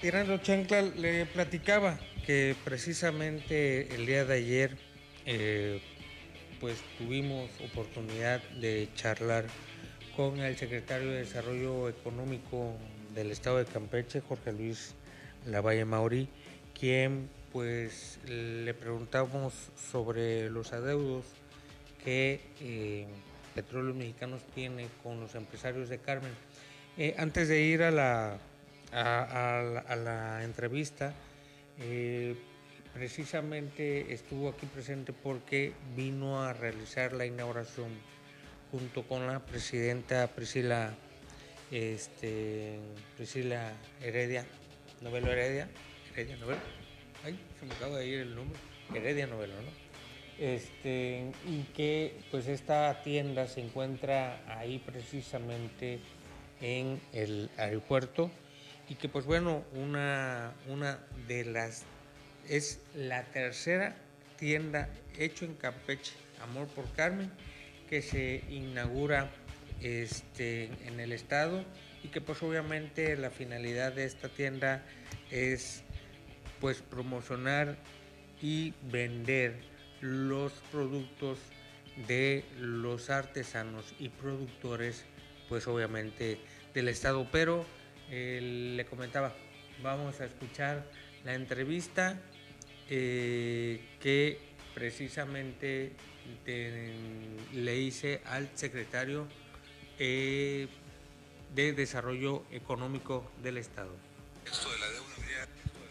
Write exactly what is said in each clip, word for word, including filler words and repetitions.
Tirando chancla, le platicaba que precisamente el día de ayer eh, pues tuvimos oportunidad de charlar con el secretario de Desarrollo Económico del Estado de Campeche, Jorge Luis Lavalle Mauri, quien pues le preguntamos sobre los adeudos que eh, Petróleos Mexicanos tiene con los empresarios de Carmen. Eh, antes de ir a la, a, a la, a la entrevista, eh, precisamente estuvo aquí presente porque vino a realizar la inauguración junto con la presidenta Priscila, este, Priscila Heredia, Novelo Heredia, Heredia Novelo, ay, se me acaba de ir el nombre, Heredia Novelo, ¿no? Este, y que pues esta tienda se encuentra ahí precisamente en el aeropuerto y que pues bueno, una, una de las, es la tercera tienda hecho en Campeche, Amor por Carmen, que se inaugura este, en el estado y que pues obviamente la finalidad de esta tienda es pues promocionar y vender los productos de los artesanos y productores pues obviamente del estado. Pero eh, le comentaba, vamos a escuchar la entrevista eh, que precisamente de, le hice al secretario eh, de Desarrollo Económico del estado. Esto de la deuda habría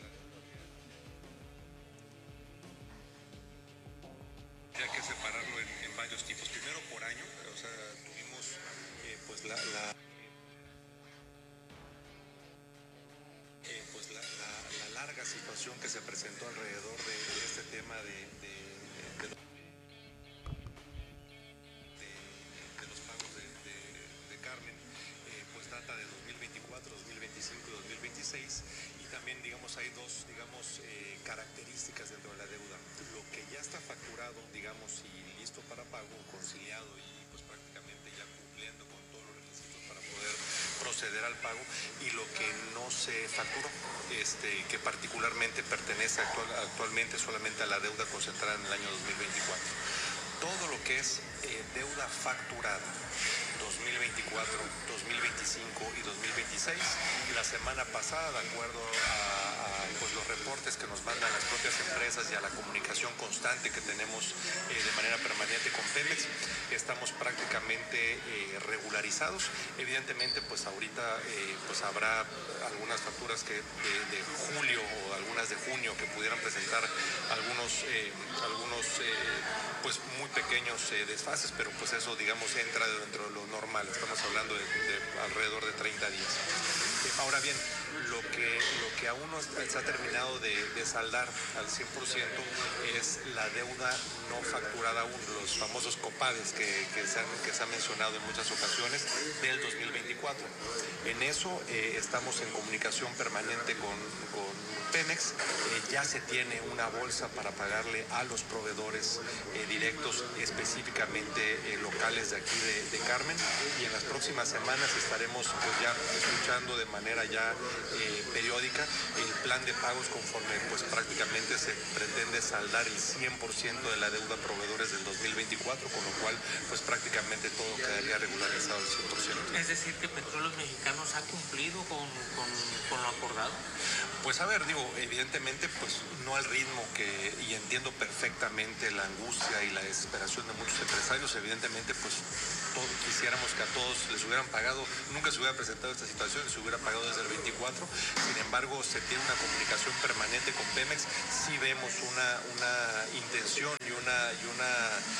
que separarlo en, en varios tipos. Primero por año, o sea, tuvimos eh, pues la, la eh, pues la, la, la larga situación que se presentó alrededor de, de este tema de, de, de, de, de, de los pagos de, de, de Carmen, eh, pues data de dos mil veinticuatro, dos mil veinticinco y dos mil veintiséis, y también digamos hay dos digamos eh, características dentro de la deuda: lo que ya está facturado digamos y listo para pago, conciliado y pues prácticamente ya cumpliendo con todos los requisitos para poder proceder al pago, y lo que no se facturó, este, que particularmente pertenece actual, actualmente solamente a la deuda concentrada en el año dos mil veinticuatro. Todo lo que es eh, deuda facturada dos mil veinticuatro, dos mil veinticinco y dos mil veintiséis, la semana pasada, de acuerdo a, a pues, los reportes que nos mandan las propias empresas y a la comunicación constante que tenemos eh, de manera permanente con Pemex, estamos prácticamente eh, regularizados. Evidentemente, pues ahorita eh, pues habrá algunas facturas que de, de julio o algunas de junio que pudieran presentar algunos, eh, algunos eh, pues muy pequeños eh, desfases, pero pues eso digamos entra dentro de lo normal. Estamos hablando de, de alrededor de treinta días. Eh, ahora bien, lo que, lo que aún no se ha terminado de, de saldar al cien por ciento es la deuda no facturada aún, los famosos COPADES que, que, se han, que se han mencionado en muchas ocasiones del dos mil veinticuatro. En eso eh, estamos en comunicación permanente con, con Pemex. Eh, ya se tiene una bolsa para pagarle a los proveedores eh, directos, específicamente eh, locales de aquí de, de Carmen, y en las próximas semanas estaremos pues, ya escuchando de manera ya eh, periódica el plan de pagos conforme pues prácticamente se pretende saldar el cien por ciento de la deuda a proveedores del dos mil veinticuatro, con lo cual pues prácticamente todo quedaría regularizado al cien por ciento. Es decir, que Petróleos Mexicanos ha cumplido con, con, con lo acordado. Pues a ver, digo, evidentemente pues no al ritmo que, y entiendo perfectamente la angustia y la desesperación de muchos empresarios. Evidentemente pues todo, quisiéramos que a todos les hubieran pagado, nunca se hubiera presentado esta situación, se hubiera pagado desde el veinticuatro. Sin embargo, se tiene una comunicación permanente con Pemex. Sí vemos una, una intención y una, y una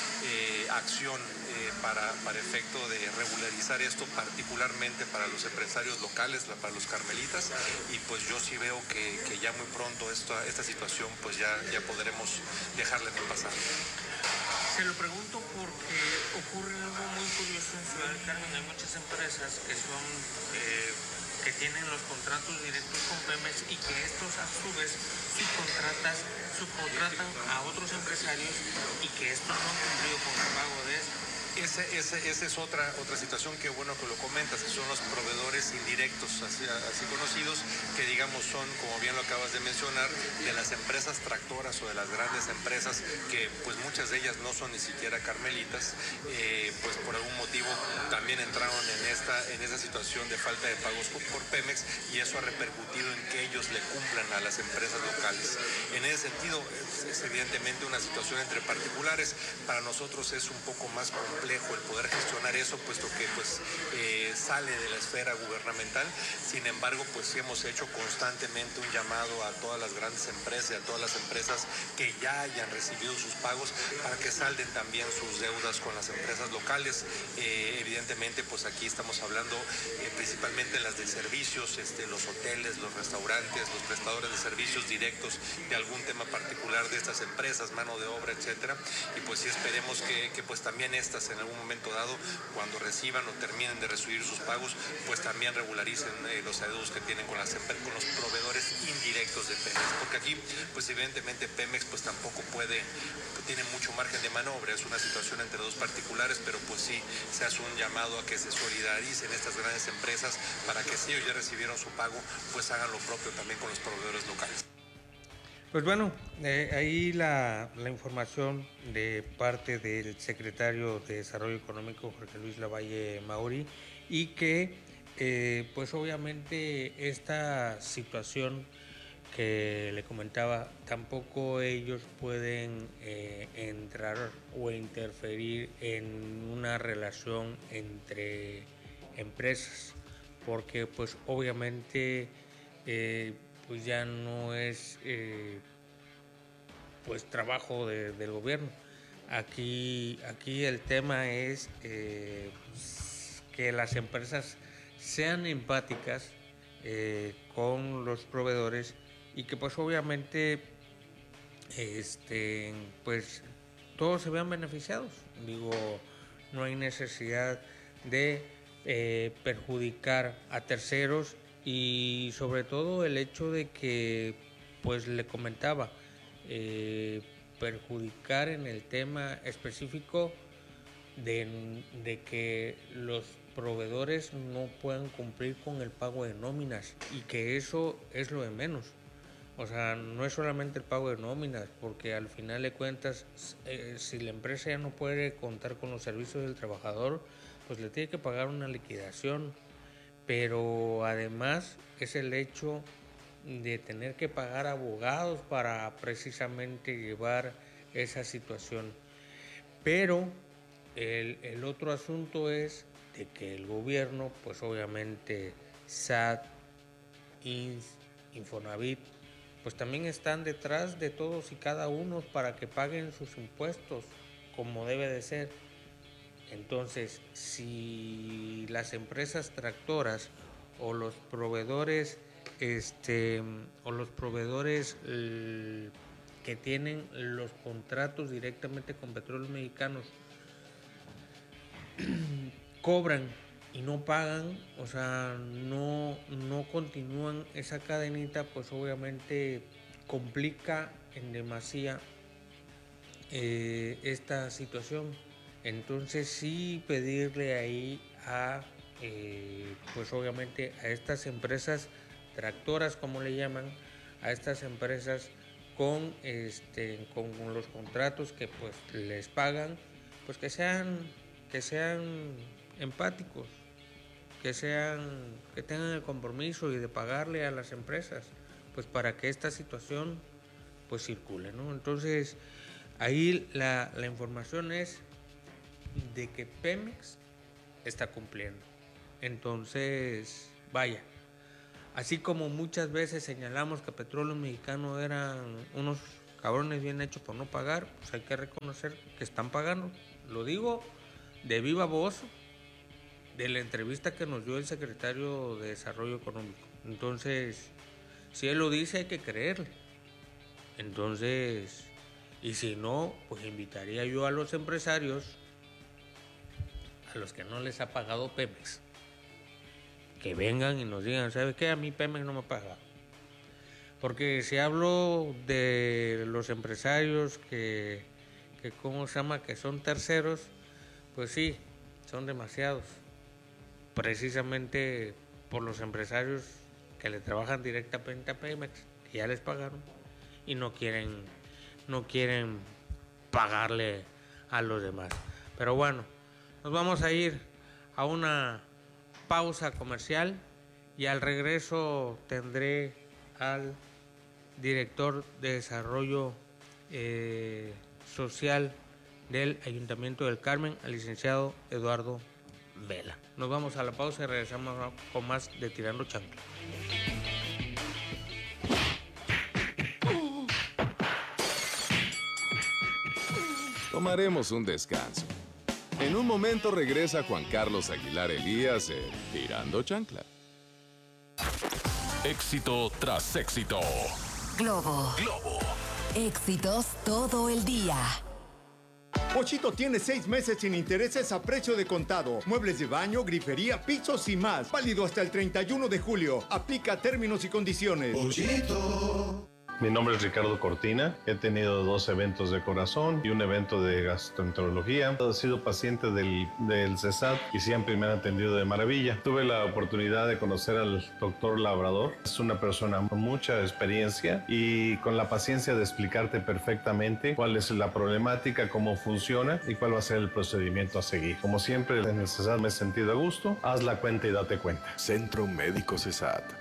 eh, acción eh, para, para efecto de regularizar esto, particularmente para los empresarios locales, para los carmelitas, y pues yo sí veo que, que ya muy pronto esta, esta situación pues ya, ya podremos dejarla en el pasado. Se lo pregunto porque ocurre algo muy curioso en Ciudad del Carmen. Hay muchas empresas que son eh, que tienen los contratos directos con Pemex y que estos a su vez subcontratas, subcontratan a otros empresarios y que estos no han cumplido con el pago de esto. Esa, esa, esa es otra, otra situación, que bueno que lo comentas, que son los proveedores indirectos, así, así conocidos, que digamos son, como bien lo acabas de mencionar, de las empresas tractoras o de las grandes empresas, que pues muchas de ellas no son ni siquiera carmelitas, eh, pues por algún motivo también entraron en esta, en esa situación de falta de pagos por, por Pemex, y eso ha repercutido en que ellos le cumplan a las empresas locales. En ese sentido, es, es evidentemente una situación entre particulares. Para nosotros es un poco más complejo el poder gestionar eso, puesto que pues eh, sale de la esfera gubernamental. Sin embargo, pues sí hemos hecho constantemente un llamado a todas las grandes empresas y a todas las empresas que ya hayan recibido sus pagos, para que salden también sus deudas con las empresas locales. Eh, evidentemente, pues aquí estamos hablando eh, principalmente las de servicios, este, los hoteles, los restaurantes, los prestadores de servicios directos de algún tema particular de estas empresas, mano de obra, etcétera. Y pues sí esperemos que, que pues también estas en algún momento dado, cuando reciban o terminen de recibir sus pagos, pues también regularicen eh, los adeudos que tienen con, las, con los proveedores indirectos de Pemex, porque aquí pues evidentemente Pemex pues tampoco puede, pues, tiene mucho margen de maniobra, es una situación entre dos particulares, pero pues sí se hace un llamado a que se solidaricen estas grandes empresas, para que si ellos ya recibieron su pago, pues hagan lo propio también con los proveedores locales. Pues bueno, eh, ahí la, la información de parte del secretario de Desarrollo Económico, Jorge Luis Lavalle Mauri, y que eh, pues obviamente esta situación que le comentaba, tampoco ellos pueden eh, entrar o interferir en una relación entre empresas, porque pues obviamente eh, pues ya no es eh, pues trabajo de, del gobierno. Aquí, aquí el tema es eh, que las empresas sean empáticas eh, con los proveedores, y que pues obviamente este pues todos se vean beneficiados. Digo, no hay necesidad de eh, perjudicar a terceros, y sobre todo el hecho de que pues le comentaba eh, perjudicar en el tema específico de, de que los proveedores no puedan cumplir con el pago de nóminas, y que eso es lo de menos. O sea, no es solamente el pago de nóminas, porque al final de cuentas, eh, si la empresa ya no puede contar con los servicios del trabajador, pues le tiene que pagar una liquidación. Pero además es el hecho de tener que pagar abogados para precisamente llevar esa situación. Pero el, el otro asunto es de que el gobierno, pues obviamente S A T, I N S, Infonavit, pues también están detrás de todos y cada uno para que paguen sus impuestos como debe de ser. Entonces, si las empresas tractoras o los proveedores este o los proveedores eh, que tienen los contratos directamente con Petróleos Mexicanos cobran y no pagan, o sea, no, no continúan esa cadenita, pues obviamente complica en demasía eh, esta situación. Entonces sí pedirle ahí a, eh, pues obviamente a estas empresas tractoras, como le llaman, a estas empresas con, este, con, con los contratos que pues les pagan, pues que sean, que sean empáticos, que sean, que tengan el compromiso y de pagarle a las empresas, pues para que esta situación pues circule, ¿no? Entonces ahí la, la información es de que Pemex está cumpliendo. Entonces, vaya, así como muchas veces señalamos que Petróleos Mexicanos eran unos cabrones bien hechos por no pagar, pues hay que reconocer que están pagando. Lo digo de viva voz de la entrevista que nos dio el secretario de Desarrollo Económico. Entonces, si él lo dice, hay que creerle. Entonces, y si no, pues invitaría yo a los empresarios, a los que no les ha pagado Pemex, que vengan y nos digan, ¿sabes qué? A mí Pemex no me paga. Porque si hablo de los empresarios que, que ¿cómo se llama? Que son terceros, pues sí, son demasiados, precisamente por los empresarios que le trabajan directamente a Pemex, que ya les pagaron y no quieren, no quieren pagarle a los demás. Pero bueno, nos vamos a ir a una pausa comercial y al regreso tendré al director de desarrollo eh, social del Ayuntamiento del Carmen, al licenciado Eduardo Vela. Nos vamos a la pausa y regresamos con más de Tirando Chancla. Tomaremos un descanso. En un momento regresa Juan Carlos Aguilar Elías en Tirando Chancla. Éxito tras éxito. Globo. Globo. Éxitos todo el día. Pochito tiene seis meses sin intereses a precio de contado. Muebles de baño, grifería, pisos y más. Válido hasta el treinta y uno de julio. Aplica términos y condiciones. Pochito. Mi nombre es Ricardo Cortina. He tenido dos eventos de corazón y un evento de gastroenterología. He sido paciente del, del CESAT y siempre me han atendido de maravilla. Tuve la oportunidad de conocer al doctor Labrador. Es una persona con mucha experiencia y con la paciencia de explicarte perfectamente cuál es la problemática, cómo funciona y cuál va a ser el procedimiento a seguir. Como siempre, en el CESAT me he sentido a gusto. Haz la cuenta y date cuenta. Centro Médico CESAT.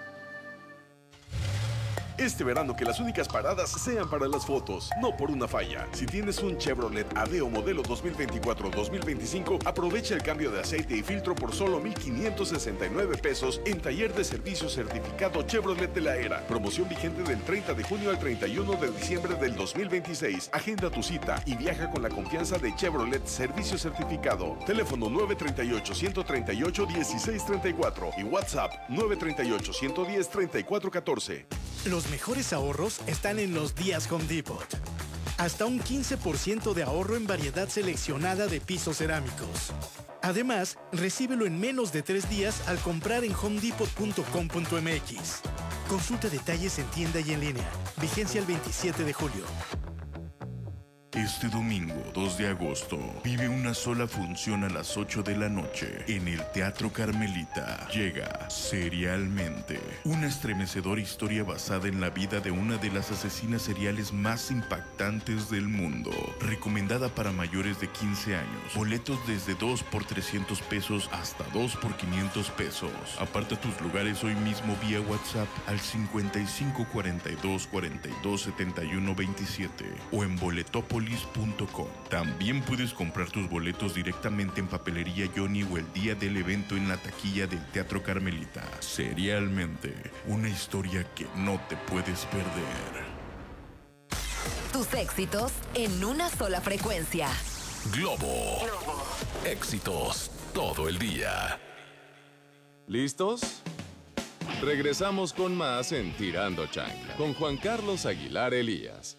Este verano que las únicas paradas sean para las fotos, no por una falla. Si tienes un Chevrolet Aveo modelo dos mil veinticuatro dos mil veinticinco, aprovecha el cambio de aceite y filtro por solo mil quinientos sesenta y nueve pesos en taller de servicio certificado Chevrolet de la Era. Promoción vigente del treinta de junio al treinta y uno de diciembre del dos mil veintiséis. Agenda tu cita y viaja con la confianza de Chevrolet Servicio Certificado. Teléfono nueve tres ocho, uno tres ocho, uno seis tres cuatro y WhatsApp nueve tres ocho, uno uno cero, tres cuatro uno cuatro. Los mejores ahorros están en los días Home Depot. Hasta un quince por ciento de ahorro en variedad seleccionada de pisos cerámicos. Además, recíbelo en menos de tres días al comprar en home depot punto com punto m x. Consulta detalles en tienda y en línea. Vigencia el veintisiete de julio. Este domingo, dos de agosto, vive una sola función a las ocho de la noche en el Teatro Carmelita. Llega Serialmente, una estremecedora historia basada en la vida de una de las asesinas seriales más impactantes del mundo. Recomendada para mayores de quince años. Boletos desde dos por trescientos pesos hasta dos por quinientos pesos. Aparta tus lugares hoy mismo vía WhatsApp al cincuenta y cinco cuarenta y dos cuarenta y dos setenta y uno veintisiete o en boletopolis punto com. También puedes comprar tus boletos directamente en Papelería Johnny o el día del evento en la taquilla del Teatro Carmelita. Serialmente, una historia que no te puedes perder. Tus éxitos en una sola frecuencia. Globo. Globo. Éxitos todo el día. ¿Listos? Regresamos con más en Tirando Chancla con Juan Carlos Aguilar Elías.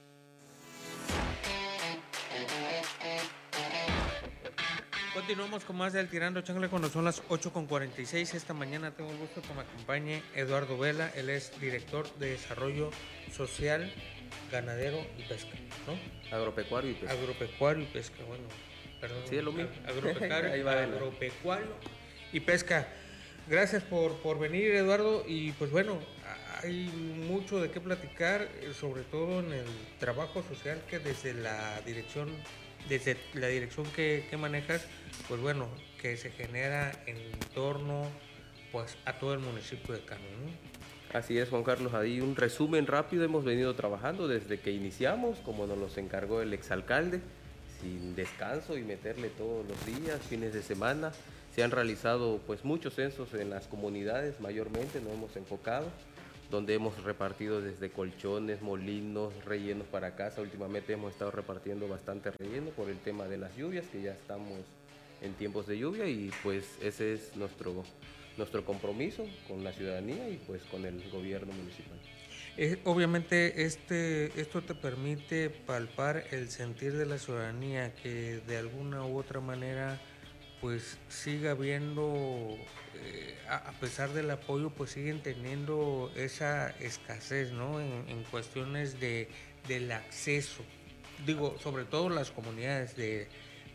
Continuamos con más del Tirando Chancla cuando son las ocho con cuarenta y seis. Esta mañana tengo el gusto que me acompañe Eduardo Vela. Él es director de Desarrollo Social, Ganadero y Pesca, ¿no? Agropecuario y pesca. Agropecuario y pesca, bueno, perdón. Sí, es lo mismo. Agropecuario, Ahí va, agropecuario y pesca. Gracias por, por venir, Eduardo. Y pues bueno, hay mucho de qué platicar, sobre todo en el trabajo social que desde la dirección, desde la dirección que, que manejas, pues bueno, que se genera en torno pues a todo el municipio de Carmen, ¿no? Así es, Juan Carlos. Ahí un resumen rápido. Hemos venido trabajando desde que iniciamos, como nos los encargó el exalcalde, sin descanso y meterle todos los días, fines de semana. Se han realizado pues muchos censos en las comunidades, mayormente nos hemos enfocado, donde hemos repartido desde colchones, molinos, rellenos para casa. Últimamente hemos estado repartiendo bastante relleno por el tema de las lluvias, que ya estamos en tiempos de lluvia, y pues ese es nuestro, nuestro compromiso con la ciudadanía y pues con el gobierno municipal. Eh, obviamente este, esto te permite palpar el sentir de la ciudadanía, que de alguna u otra manera pues siga habiendo, eh, a, a pesar del apoyo, pues siguen teniendo esa escasez, ¿no? En, en cuestiones de, del acceso, digo, sobre todo las comunidades de,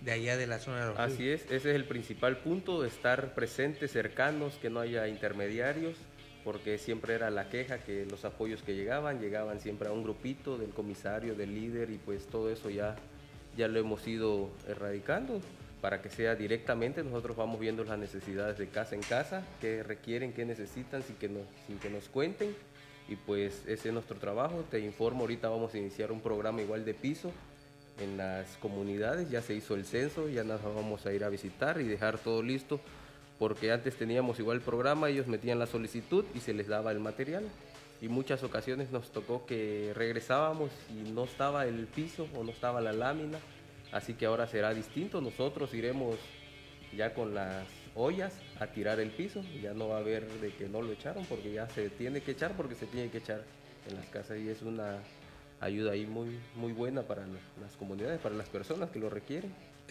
de allá de la zona de los ríos. Así es, ese es el principal punto, estar presentes, cercanos, que no haya intermediarios, porque siempre era la queja que los apoyos que llegaban, llegaban siempre a un grupito del comisario, del líder, y pues todo eso ya, ya lo hemos ido erradicando para que sea directamente. Nosotros vamos viendo las necesidades de casa en casa, qué requieren, qué necesitan, sin que nos, sin que nos cuenten, y pues ese es nuestro trabajo. Te informo, ahorita vamos a iniciar un programa igual de piso en las comunidades, ya se hizo el censo, ya nos vamos a ir a visitar y dejar todo listo, porque antes teníamos igual el programa, ellos metían la solicitud y se les daba el material, y muchas ocasiones nos tocó que regresábamos y no estaba el piso o no estaba la lámina, así que ahora será distinto. Nosotros iremos ya con las ollas a tirar el piso, ya no va a haber de que no lo echaron, porque ya se tiene que echar, porque se tiene que echar en las casas, y es una ayuda ahí muy, muy buena para las comunidades, para las personas que lo requieren.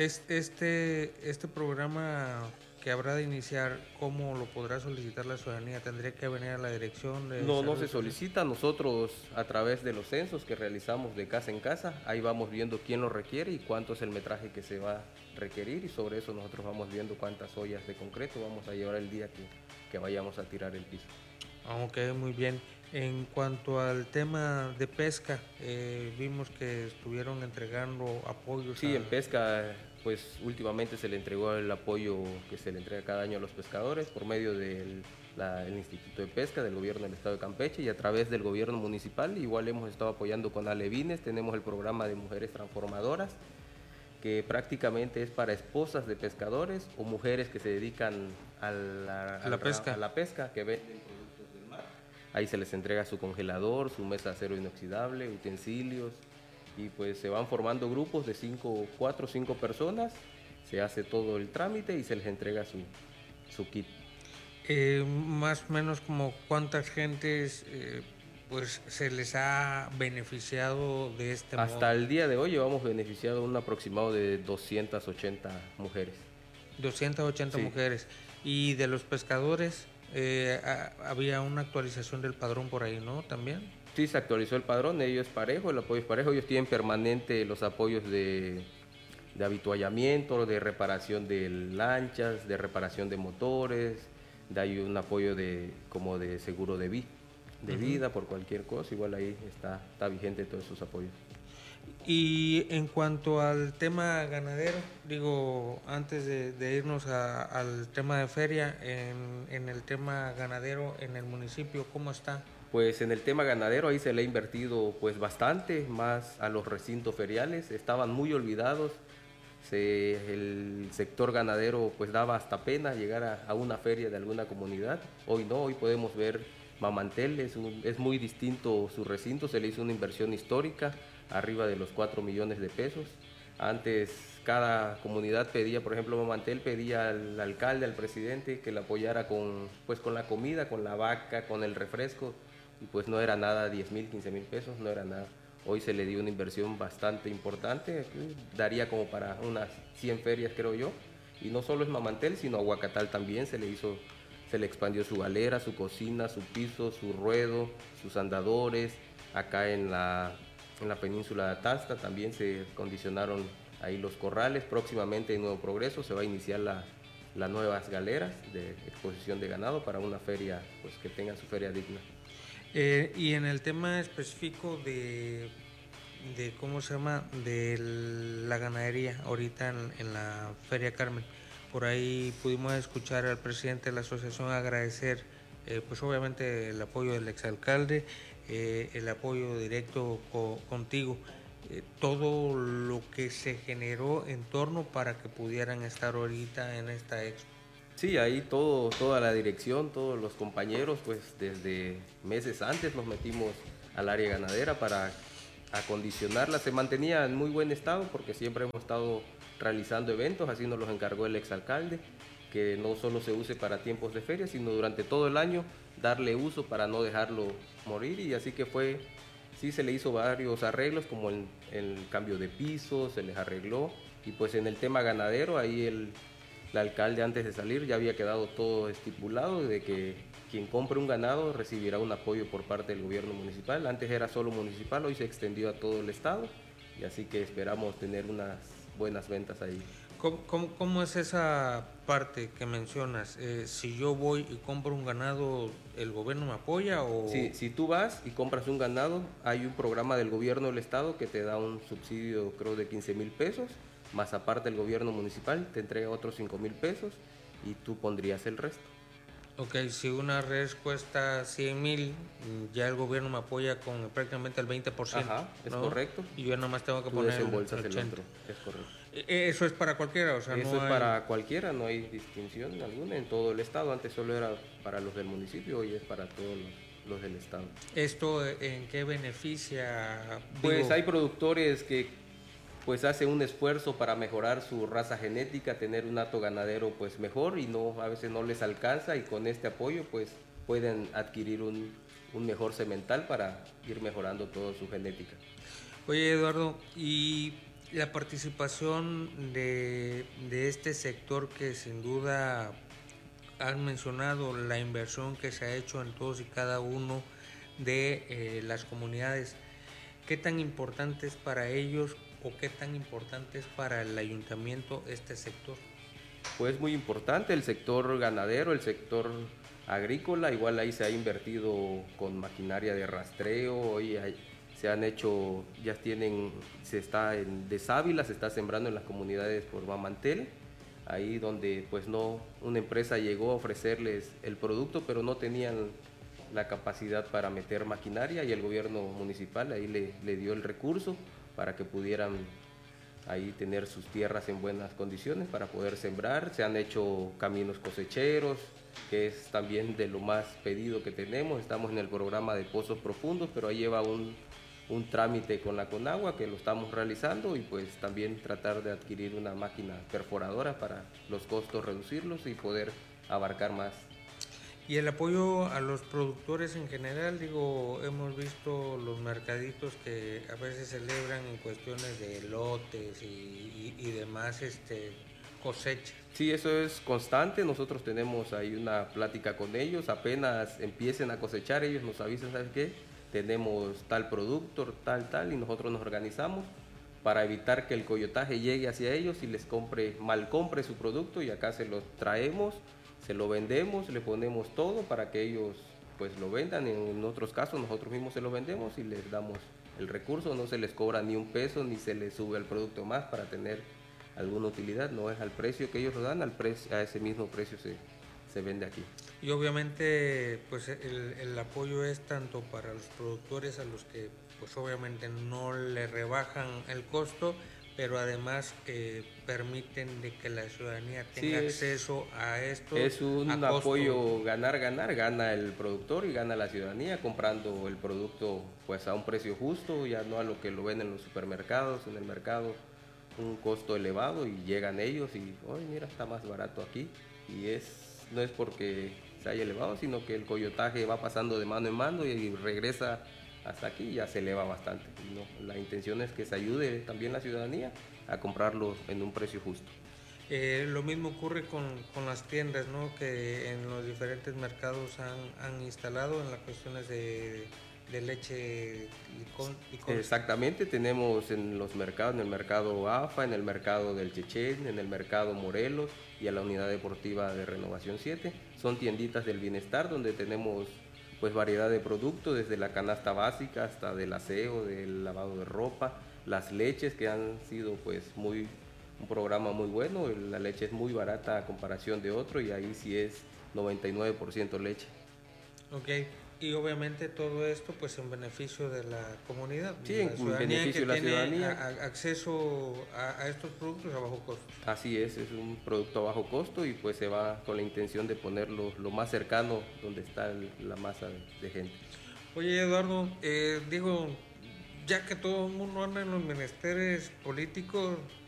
Este, este programa que habrá de iniciar, ¿cómo lo podrá solicitar la ciudadanía? ¿Tendría que venir a la dirección de No, no se solicita. Nosotros, a través de los censos que realizamos de casa en casa, ahí vamos viendo quién lo requiere y cuánto es el metraje que se va a requerir, y sobre eso nosotros vamos viendo cuántas ollas de concreto vamos a llevar el día que, que vayamos a tirar el piso. Ok, muy bien. En cuanto al tema de pesca, eh, vimos que estuvieron entregando apoyos. Sí, a... en pesca, pues últimamente se le entregó el apoyo que se le entrega cada año a los pescadores por medio del la, el Instituto de Pesca del Gobierno del Estado de Campeche, y a través del Gobierno Municipal. Igual hemos estado apoyando con Alevines, tenemos el programa de Mujeres Transformadoras, que prácticamente es para esposas de pescadores o mujeres que se dedican a la, a la, pesca. a la pesca, que venden productos del mar. Ahí se les entrega su congelador, su mesa de acero inoxidable, utensilios, y pues se van formando grupos de cinco, cuatro o cinco personas, se hace todo el trámite y se les entrega su, su kit. Eh, más o menos como cuántas gentes eh, pues se les ha beneficiado de este Hasta modo. el día de hoy llevamos beneficiado un aproximado de doscientas ochenta mujeres. doscientas ochenta sí. mujeres. Y de los pescadores, eh, a, había una actualización del padrón por ahí, ¿no? También. Sí, se actualizó el padrón, ellos es parejo, el apoyo es parejo, ellos tienen permanente los apoyos de, de habituallamiento, de reparación de lanchas, de reparación de motores, de hay un apoyo de como de seguro de, vi, de uh-huh. vida por cualquier cosa, igual ahí está, está vigente todos esos apoyos. Y en cuanto al tema ganadero, digo, antes de, de irnos a, al tema de feria, en, en el tema ganadero en el municipio, ¿cómo está? Pues en el tema ganadero ahí se le ha invertido pues bastante más a los recintos feriales, estaban muy olvidados, se, el sector ganadero pues daba hasta pena llegar a, a una feria de alguna comunidad. Hoy no, hoy podemos ver Mamantel, es, un, es muy distinto su recinto, se le hizo una inversión histórica, arriba de los cuatro millones de pesos. Antes cada comunidad pedía, por ejemplo Mamantel pedía al alcalde, al presidente que le apoyara con, pues, con la comida, con la vaca, con el refresco, y pues no era nada, diez mil, quince mil pesos, no era nada. Hoy se le dio una inversión bastante importante, daría como para unas cien ferias creo yo, y no solo es Mamantel, sino a Huacatal también se le hizo, se le expandió su galera, su cocina, su piso, su ruedo, sus andadores. Acá en la, en la península de Atasta también se condicionaron ahí los corrales. Próximamente en Nuevo Progreso se va a iniciar la, las nuevas galeras de exposición de ganado para una feria, pues que tenga su feria digna. Eh, y en el tema específico de, de cómo se llama, de la ganadería ahorita en, en la Feria Carmen, por ahí pudimos escuchar al presidente de la asociación agradecer, eh, pues obviamente el apoyo del exalcalde, eh, el apoyo directo co, contigo, eh, todo lo que se generó en torno para que pudieran estar ahorita en esta expo. Sí, ahí todo, toda la dirección, todos los compañeros, pues desde meses antes nos metimos al área ganadera para acondicionarla. Se mantenía en muy buen estado porque siempre hemos estado realizando eventos, así nos los encargó el exalcalde, que no solo se use para tiempos de feria, sino durante todo el año darle uso para no dejarlo morir, y así que fue, sí se le hizo varios arreglos, como el, el cambio de piso, se les arregló, y pues en el tema ganadero, ahí el El alcalde antes de salir ya había quedado todo estipulado de que quien compre un ganado recibirá un apoyo por parte del gobierno municipal. Antes era solo municipal, hoy se extendió a todo el estado, y así que esperamos tener unas buenas ventas ahí. ¿Cómo, cómo, cómo es esa parte que mencionas? Eh, si yo voy y compro un ganado, ¿el gobierno me apoya o...? Sí, si tú vas y compras un ganado, hay un programa del gobierno del estado que te da un subsidio, creo, de quince mil pesos, más aparte el gobierno municipal te entrega otros cinco mil pesos y tú pondrías el resto. Ok, si una res cuesta cien mil, ya el gobierno me apoya con prácticamente el veinte por ciento. Ajá, es ¿no? correcto. Y yo nada más tengo que Tú poner el desembolsas el ochenta. otro, es correcto. Eso es para cualquiera, o sea, Eso no es hay... para cualquiera, no hay distinción alguna en todo el estado. Antes solo era para los del municipio, hoy es para todos los, los del estado. ¿Esto en qué beneficia? Pues Digo, hay productores que pues hacen un esfuerzo para mejorar su raza genética, tener un hato ganadero pues mejor y no a veces no les alcanza y con este apoyo pues pueden adquirir un, un mejor semental para ir mejorando toda su genética. Oye, Eduardo, y la participación de, de este sector que sin duda han mencionado la inversión que se ha hecho en todos y cada uno de eh, las comunidades, ¿qué tan importante es para ellos o qué tan importante es para el ayuntamiento este sector? Pues muy importante el sector ganadero, el sector agrícola, igual ahí se ha invertido con maquinaria de rastreo, hoy hay, se han hecho, ya tienen, se está en de sábila, se está sembrando en las comunidades por Mamantel, ahí donde pues no, una empresa llegó a ofrecerles el producto, pero no tenían la capacidad para meter maquinaria y el gobierno municipal ahí le, le dio el recurso para que pudieran ahí tener sus tierras en buenas condiciones para poder sembrar. Se han hecho caminos cosecheros, que es también de lo más pedido que tenemos. Estamos en el programa de pozos profundos, pero ahí lleva un, un trámite con la Conagua que lo estamos realizando y pues también tratar de adquirir una máquina perforadora para los costos reducirlos y poder abarcar más. Y el apoyo a los productores en general, digo, hemos visto los mercaditos que a veces celebran en cuestiones de lotes y, y, y demás este, cosechas. Sí, eso es constante, nosotros tenemos ahí una plática con ellos, apenas empiecen a cosechar, ellos nos avisan, ¿sabes qué? Tenemos tal producto, tal, tal, y nosotros nos organizamos para evitar que el coyotaje llegue hacia ellos y les compre, mal compre su producto y acá se lo traemos, se lo vendemos, le ponemos todo para que ellos pues lo vendan. En otros casos nosotros mismos se lo vendemos y les damos el recurso, no se les cobra ni un peso ni se les sube el producto más para tener alguna utilidad, no es al precio que ellos lo dan, al precio, a ese mismo precio se, se vende aquí. Y obviamente pues el, el apoyo es tanto para los productores a los que pues obviamente no le rebajan el costo, pero además eh, permiten de que la ciudadanía tenga sí, es, acceso a esto. Es un apoyo ganar-ganar, gana el productor y gana la ciudadanía comprando el producto pues a un precio justo, ya no a lo que lo ven en los supermercados, en el mercado, un costo elevado y llegan ellos y, oye, mira, está más barato aquí. Y es no es porque se haya elevado, sino que el coyotaje va pasando de mano en mano y regresa hasta aquí, ya se eleva bastante. ¿No? La intención es que se ayude también la ciudadanía a comprarlo en un precio justo. Eh, lo mismo ocurre con, con las tiendas, ¿no? Que en los diferentes mercados han, han instalado en las cuestiones de, de leche licón, licón. Exactamente, tenemos en los mercados, en el mercado A F A, en el mercado del Chechén, en el mercado Morelos y a la unidad deportiva de Renovación siete. Son tienditas del bienestar donde tenemos pues variedad de productos, desde la canasta básica hasta del aseo, del lavado de ropa, las leches que han sido pues muy un programa muy bueno, la leche es muy barata a comparación de otro y ahí sí es noventa y nueve por ciento leche. Ok, y obviamente todo esto pues en beneficio de la comunidad, sí, la en beneficio de la ciudadanía. A, a, acceso a, a estos productos a bajo costo. Así es, es un producto a bajo costo y pues se va con la intención de ponerlo lo más cercano donde está el, la masa de, de gente. Oye, Eduardo, eh, digo, ya que todo el mundo anda en los menesteres políticos,